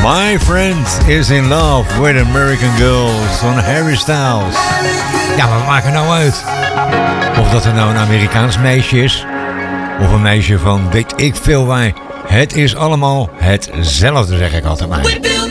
My friend is in love with American girls van Harry Styles. Ja, maar wat maakt er nou uit? Of dat er nou een Amerikaans meisje is, of een meisje van weet ik veel waar. Het is allemaal hetzelfde, zeg ik altijd maar.